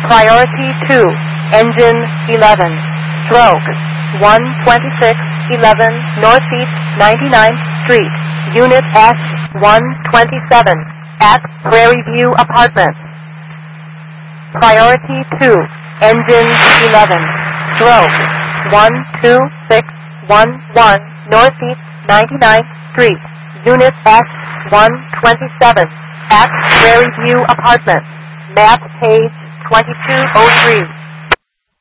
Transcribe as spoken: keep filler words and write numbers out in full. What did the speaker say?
Priority two, engine eleven, stroke one twenty-six eleven Northeast ninety-ninth Street, Unit S one twenty-seven, at Prairie View Apartments. Priority two, engine eleven, stroke one two six one one Northeast ninety-ninth Street, Unit S one twenty-seven, at Prairie View Apartments. Map page twenty-two oh three.